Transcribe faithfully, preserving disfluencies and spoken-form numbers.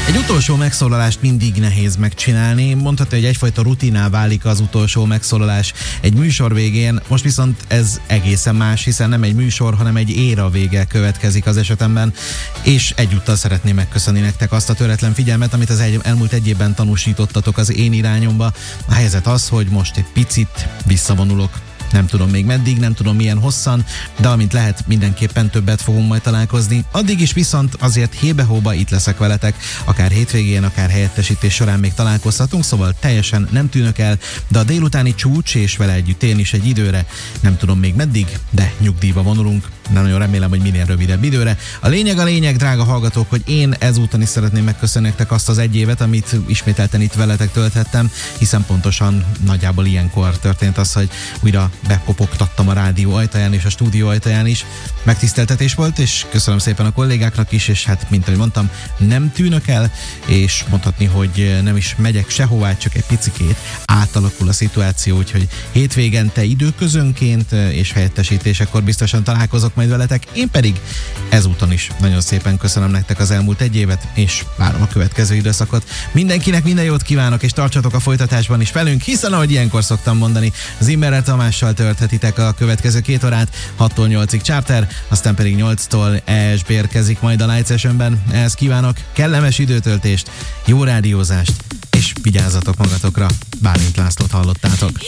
Egy utolsó megszólalást mindig nehéz megcsinálni. Mondhatni, hogy egyfajta rutiná válik az utolsó megszólalás egy műsor végén. Most viszont ez egészen más, hiszen nem egy műsor, hanem egy éra vége következik az esetemben. És egyúttal szeretném megköszönni nektek azt a töretlen figyelmet, amit az egy, elmúlt egy évben tanúsítottatok az én irányomba. A helyzet az, hogy most egy picit visszavonulok. Nem tudom még meddig, nem tudom milyen hosszan, de amint lehet, mindenképpen többet fogunk majd találkozni. Addig is viszont azért hébe-hóba itt leszek veletek, akár hétvégén, akár helyettesítés során még találkozhatunk, szóval teljesen nem tűnök el, de a délutáni csúcs és vele együtt én is egy időre, nem tudom még meddig, de nyugdíjba vonulunk. De nagyon remélem, hogy minél rövidebb időre. A lényeg a lényeg, drága hallgatók, hogy én ezúton is szeretném megköszönni nektek azt az egy évet, amit ismételten itt veletek tölthettem, hiszen pontosan nagyjából ilyenkor történt az, hogy újra bekopogtattam a rádió ajtaján és a stúdió ajtaján is. Megtiszteltetés volt, és köszönöm szépen a kollégáknak is, és hát, mint ahogy mondtam, nem tűnök el, és mondhatni, hogy nem is megyek sehová, csak egy picikét átalakul a szituáció, úgyhogy hétvégente időközönként és helyettesítésekor biztosan találkozok majd veletek, én pedig ezúton is nagyon szépen köszönöm nektek az elmúlt egy évet, és várom a következő időszakot. Mindenkinek minden jót kívánok, és tartsatok a folytatásban is velünk, hiszen ahogy ilyenkor szoktam mondani, Zimmerer Tamással tölthetitek a következő két órát, hattól nyolcig Charter, aztán pedig nyolctól E S B érkezik majd a Night Sessionben. Ehhez kívánok kellemes időtöltést, jó rádiózást, és vigyázzatok magatokra. Bálint Lászlót hallottátok.